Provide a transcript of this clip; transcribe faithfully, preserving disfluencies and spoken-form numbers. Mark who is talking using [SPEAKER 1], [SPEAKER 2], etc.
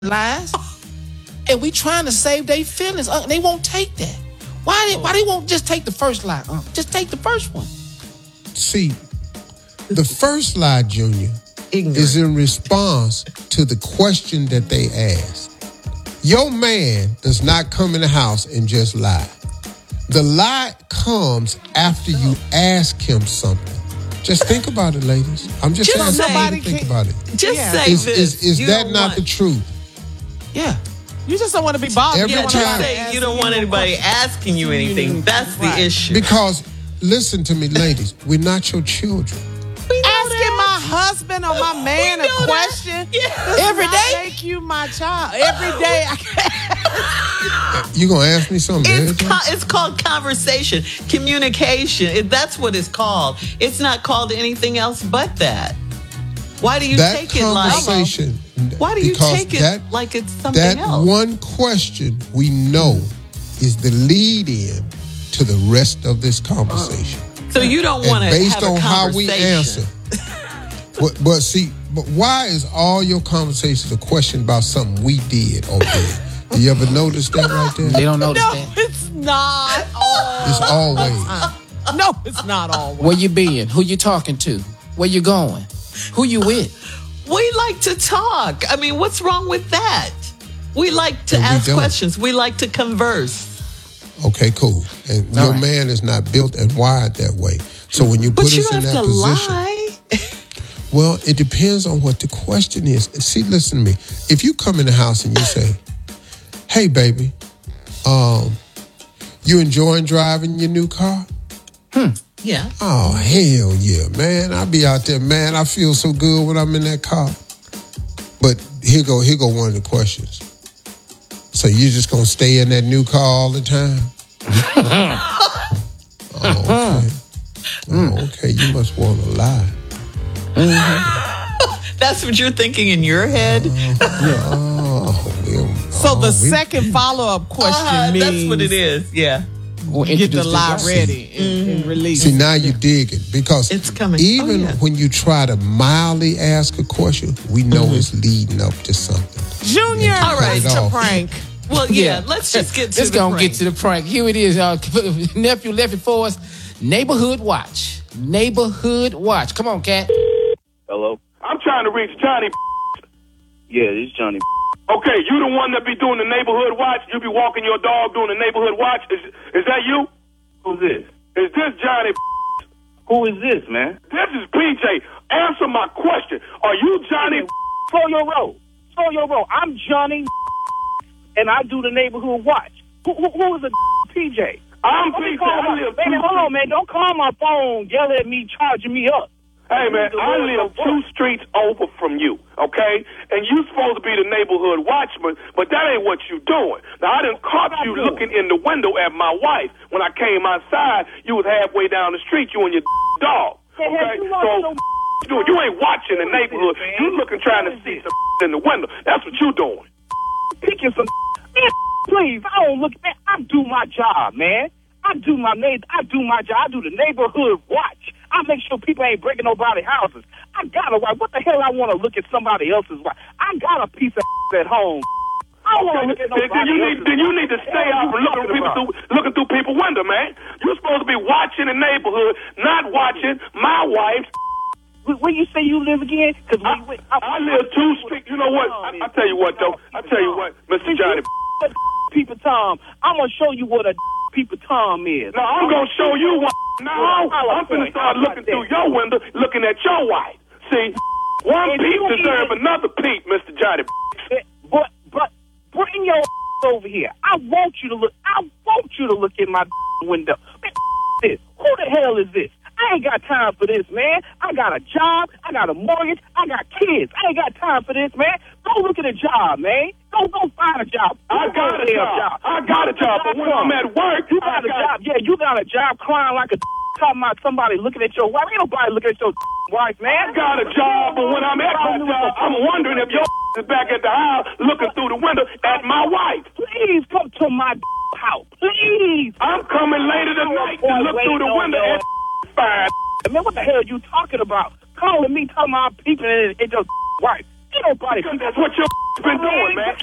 [SPEAKER 1] lies, and we trying to save their feelings. Uh, they won't take that. Why they, why they won't just take the first lie? Uh, just take the first one.
[SPEAKER 2] See, the first lie, Junior, Ignorant. is in response to the question that they asked. Your man does not come in the house and just lie. The lie comes after you ask him something. Just think about it, ladies. I'm just, just saying, think can, about it.
[SPEAKER 3] Just yeah. say
[SPEAKER 2] is,
[SPEAKER 3] this.
[SPEAKER 2] Is, is that not
[SPEAKER 3] want...
[SPEAKER 2] the truth?
[SPEAKER 1] Yeah.
[SPEAKER 4] You just don't want to be bothered.
[SPEAKER 3] Every
[SPEAKER 4] you
[SPEAKER 3] time
[SPEAKER 4] just
[SPEAKER 3] say you don't want anybody asking you anything. That's the
[SPEAKER 4] right.
[SPEAKER 3] issue.
[SPEAKER 2] Because, listen to me, ladies, we're not your children.
[SPEAKER 4] Asking my husband or my man a question
[SPEAKER 3] yeah.
[SPEAKER 1] every day
[SPEAKER 4] make you my child. Every day I can't.
[SPEAKER 2] You gonna ask me something?
[SPEAKER 3] It's, co- it's called conversation, communication. It, that's what it's called. It's not called anything else but that. Why do you
[SPEAKER 2] that
[SPEAKER 3] take it like? Why do you take it that, like it's something
[SPEAKER 2] that
[SPEAKER 3] else?
[SPEAKER 2] That one question we know is the lead-in to the rest of this conversation.
[SPEAKER 3] So you don't want to
[SPEAKER 2] based
[SPEAKER 3] have
[SPEAKER 2] on
[SPEAKER 3] a
[SPEAKER 2] how we answer. but, but see, but why is all your conversations a question about something we did or did? Do you ever notice that right there?
[SPEAKER 1] They don't notice
[SPEAKER 4] no,
[SPEAKER 1] that.
[SPEAKER 4] It's not always.
[SPEAKER 2] It's always.
[SPEAKER 4] No, it's not always.
[SPEAKER 1] Where you been? Who you talking to? Where you going? Who you with?
[SPEAKER 3] We like to talk. I mean, what's wrong with that? We like to
[SPEAKER 2] and
[SPEAKER 3] ask questions. We like to converse.
[SPEAKER 2] Okay, cool. And
[SPEAKER 1] All
[SPEAKER 2] your
[SPEAKER 1] right.
[SPEAKER 2] man is not built and wired that way. So when you
[SPEAKER 3] but
[SPEAKER 2] put
[SPEAKER 3] you
[SPEAKER 2] us in
[SPEAKER 3] don't
[SPEAKER 2] that
[SPEAKER 3] have to
[SPEAKER 2] position,
[SPEAKER 3] lie.
[SPEAKER 2] well, it depends on what the question is. See, listen to me. If you come in the house and you say, "Hey, baby, um, you enjoying driving your new car?"
[SPEAKER 1] Hmm.
[SPEAKER 3] Yeah.
[SPEAKER 2] Oh, hell yeah, man. I be out there, man. I feel so good when I'm in that car. But here go, here go one of the questions. So you just gonna stay in that new car all the time? oh, okay. Oh, okay. You must want to lie.
[SPEAKER 3] Mm-hmm. That's what you're thinking in your head?
[SPEAKER 2] Oh, oh, well,
[SPEAKER 4] so the
[SPEAKER 2] oh,
[SPEAKER 4] second we... follow-up question uh, means...
[SPEAKER 3] That's what it is, yeah.
[SPEAKER 4] We'll get the lie ready and,
[SPEAKER 3] mm-hmm.
[SPEAKER 4] and release.
[SPEAKER 2] See, now you dig it because
[SPEAKER 3] it's coming.
[SPEAKER 2] even
[SPEAKER 3] oh, yeah.
[SPEAKER 2] when you try to mildly ask a question, we know mm-hmm. it's leading up to something.
[SPEAKER 4] Junior, all right, to prank.
[SPEAKER 3] Well, yeah, yeah, let's just get to
[SPEAKER 1] let's
[SPEAKER 3] the
[SPEAKER 1] go
[SPEAKER 3] prank.
[SPEAKER 1] Let's go get to the prank. Here it is. Uh, nephew left it for us. Neighborhood Watch. Neighborhood Watch. Come on, Cat.
[SPEAKER 5] Hello?
[SPEAKER 6] I'm trying to reach Johnny.
[SPEAKER 5] Yeah, this is Johnny.
[SPEAKER 6] Okay, you the one that be doing the Neighborhood Watch? You be walking your dog doing the Neighborhood Watch? Is, is that you?
[SPEAKER 5] Who's this?
[SPEAKER 6] Is this Johnny?
[SPEAKER 5] Who is this, man?
[SPEAKER 6] This is P J. Answer my question. Are you Johnny?
[SPEAKER 5] Slow your roll. Slow your roll. I'm Johnny, and I do the Neighborhood Watch. Who, who, who is a P J?
[SPEAKER 6] I'm P J. I live
[SPEAKER 5] man, hold on, man. Don't call my phone, yell at me, charging me up.
[SPEAKER 6] Hey, man, I live two streets over from you, okay? And you supposed to be the neighborhood watchman, but that ain't what you doing. Now, I done caught you looking in the window at my wife. When I came outside, you was halfway down the street, you and your dog, okay? So, you, you ain't watching the neighborhood. You looking trying to see some in the window. That's what you doing.
[SPEAKER 5] Picking some man, please, I don't look, man, I do my job, man. I do my neighbor, I do my job. I do the Neighborhood Watch. I make sure people ain't breaking nobody's houses. I got a wife. What the hell I want to look at somebody else's wife? I got a piece of at home. I don't want to look at nobody
[SPEAKER 6] then you need,
[SPEAKER 5] else's
[SPEAKER 6] Then you need to stay out from looking people through, looking through people's window, man. You're supposed to be watching the neighborhood, not watching my wife.
[SPEAKER 5] Where you say you live again? Because
[SPEAKER 6] I,
[SPEAKER 5] we,
[SPEAKER 6] I, I live two streets. You know what? I, I tell you what, though. I tell you what, Mister Johnny.
[SPEAKER 5] People Tom, I'm gonna show you what a People Tom is.
[SPEAKER 6] No, I'm gonna show you what. No, I'm gonna start looking through your window, looking at your wife. See, one peep deserves another peep, Mister Johnny.
[SPEAKER 5] But but bring your over here. I want you to look. I want you to look in my window. This. Who the hell is this? I ain't got time for this, man. I got a job. I got a mortgage. I got kids. I ain't got time for this, man. Go look at a job, man. Go go find a job.
[SPEAKER 6] I got a job. job. I got a job, but when I'm at work,
[SPEAKER 5] you got I a got job. Yeah, you got a job crying like a talking about somebody looking at your wife. Ain't nobody looking at your wife, man.
[SPEAKER 6] I got a job, but when I'm at my job, I'm wondering if your is back at the house looking through the window at my wife.
[SPEAKER 5] Please come to my house. Please.
[SPEAKER 6] I'm coming later tonight to look through the window at fine.
[SPEAKER 5] Man, what the hell are you talking about? Calling me, talking about people and your wife. Ain't nobody.
[SPEAKER 6] Because that's what your been doing, man?